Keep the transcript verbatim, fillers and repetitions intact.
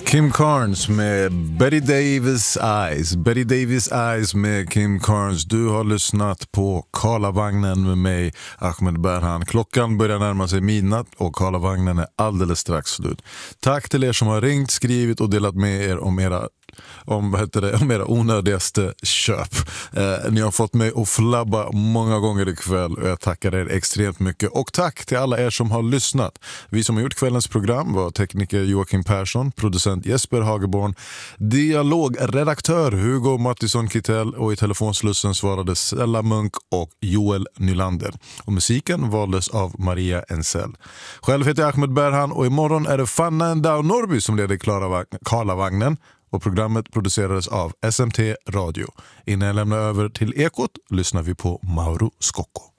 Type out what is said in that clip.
Kim Carnes med Betty Davis Eyes. Betty Davis Eyes med Kim Carnes. Du har lyssnat på Karlavagnen med mig, Ahmed Berhan. Klockan börjar närma sig midnatt och Karlavagnen är alldeles strax slut. Tack till er som har ringt, skrivit och delat med er om era om, vad heter det, om era onödigaste köp. Eh, ni har fått mig att flabba många gånger ikväll och jag tackar er extremt mycket. Och tack till alla er som har lyssnat. Vi som har gjort kvällens program var tekniker Joakim Persson, producent Jesper Hageborn, dialogredaktör Hugo Mattisson Kittel och i telefonslussen svarade Stella Munk och Joel Nylander. Och musiken valdes av Maria Ensel. Själv heter jag Ahmed Berhan och imorgon är det Fanna Endau Norby som leder Karlavagnen. Och programmet producerades av S M T Radio. Innan jag lämnar över till Ekot lyssnar vi på Mauro Scocco.